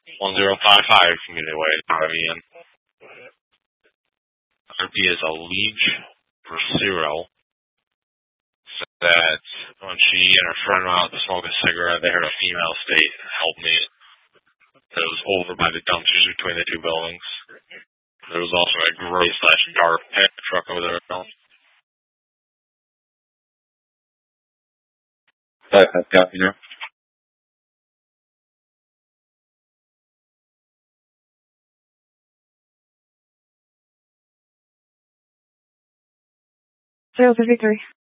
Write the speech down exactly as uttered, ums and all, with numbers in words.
one zero five five Community Way, Fabian. R P is a Leech for Cyril. So that when she and her friend went out to smoke a cigarette, they heard a female state help me. That was over by the dumpsters between the two buildings. There was also a gray slash dark pickup truck over there. Five, five, copy now. Zero to victory.